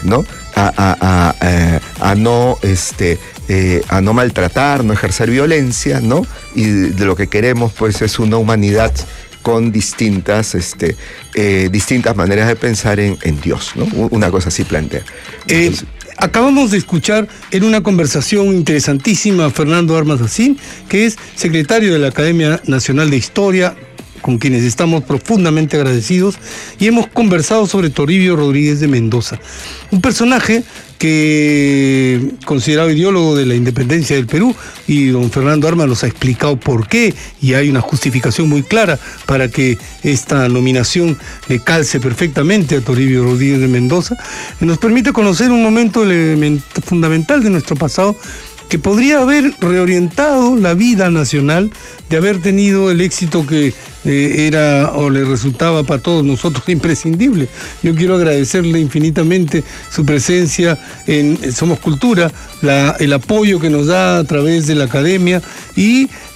¿no? A no maltratar, no ejercer violencia, ¿no? Y de lo que queremos, pues, es una humanidad con distintas maneras de pensar en Dios, ¿no? Una cosa así plantea. Entonces, acabamos de escuchar en una conversación interesantísima a Fernando Armas Asín, que es secretario de la Academia Nacional de Historia, con quienes estamos profundamente agradecidos, y hemos conversado sobre Toribio Rodríguez de Mendoza, un personaje que considerado ideólogo de la independencia del Perú, y don Fernando Armas nos ha explicado por qué, y hay una justificación muy clara para que esta nominación le calce perfectamente a Toribio Rodríguez de Mendoza, y nos permite conocer un momento fundamental de nuestro pasado que podría haber reorientado la vida nacional, de haber tenido el éxito que era o le resultaba para todos nosotros imprescindible. Yo quiero agradecerle infinitamente su presencia en Somos Cultura, el apoyo que nos da a través de la academia y